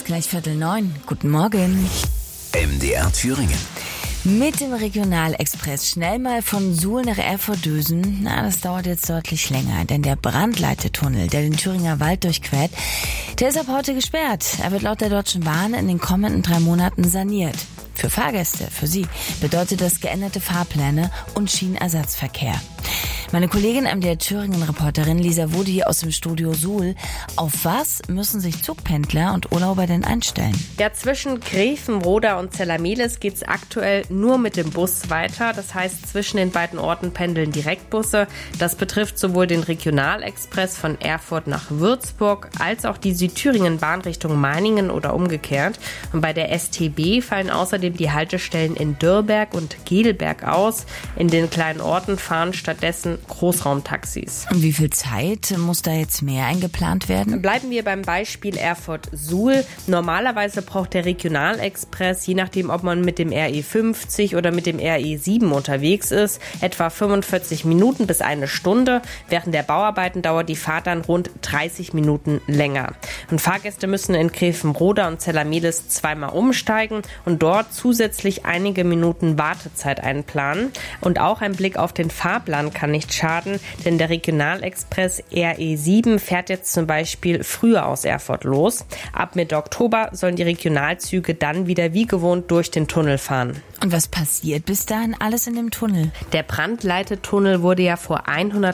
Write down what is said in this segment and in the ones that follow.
ist gleich 8:45. Guten Morgen. MDR Thüringen. Mit dem Regionalexpress schnell mal von Suhl nach Erfurt düsen. Das dauert jetzt deutlich länger, denn der Brandleitetunnel, der den Thüringer Wald durchquert, der ist ab heute gesperrt. Er wird laut der Deutschen Bahn in den kommenden 3 Monaten saniert. Für Fahrgäste, für sie, bedeutet das geänderte Fahrpläne und Schienenersatzverkehr. Meine Kollegin MDR Thüringen-Reporterin Lisa Wode hier aus dem Studio Suhl. Auf was müssen sich Zugpendler und Urlauber denn einstellen? Ja, zwischen Grevenroda und Zellamelis geht's aktuell nur mit dem Bus weiter. Das heißt, zwischen den beiden Orten pendeln Direktbusse. Das betrifft sowohl den Regionalexpress von Erfurt nach Würzburg als auch die Südthüringen-Bahn Richtung Meiningen oder umgekehrt. Und bei der STB fallen außerdem die Haltestellen in Dürrberg und Gedelberg aus. In den kleinen Orten fahren stattdessen Großraumtaxis. Und wie viel Zeit muss da jetzt mehr eingeplant werden? Bleiben wir beim Beispiel Erfurt-Suhl. Normalerweise braucht der Regionalexpress, je nachdem, ob man mit dem RE50 oder mit dem RE7 unterwegs ist, etwa 45 Minuten bis 1 Stunde. Während der Bauarbeiten dauert die Fahrt dann rund 30 Minuten länger. Und Fahrgäste müssen in Grevenroda und Zellamelis zweimal umsteigen und dort zusätzlich einige Minuten Wartezeit einplanen. Und auch ein Blick auf den Fahrplan kann nicht schaden, denn der Regionalexpress RE7 fährt jetzt zum Beispiel früher aus Erfurt los. Ab Mitte Oktober sollen die Regionalzüge dann wieder wie gewohnt durch den Tunnel fahren. Und was passiert bis dahin alles in dem Tunnel? Der Brandleitetunnel wurde ja vor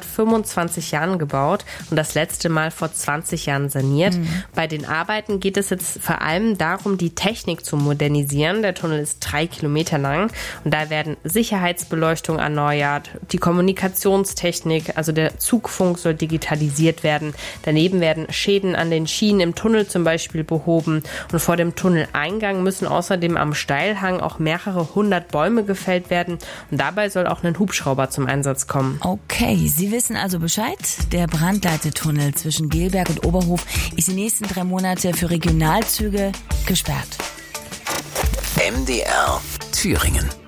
125 Jahren gebaut und das letzte Mal vor 20 Jahren saniert. Bei den Arbeiten geht es jetzt vor allem darum, die Technik zu modernisieren. Der Tunnel ist 3 Kilometer lang und da werden Sicherheitsbeleuchtung erneuert, die Kommunikationstechnik, also der Zugfunk soll digitalisiert werden. Daneben werden Schäden an den Schienen im Tunnel zum Beispiel behoben und vor dem Tunneleingang müssen außerdem am Steilhang auch mehrere 100 Bäume gefällt werden und dabei soll auch ein Hubschrauber zum Einsatz kommen. Okay, Sie wissen also Bescheid. Der Brandleitetunnel zwischen Gelberg und Oberhof ist die nächsten 3 Monate für Regionalzüge gesperrt. MDR Thüringen.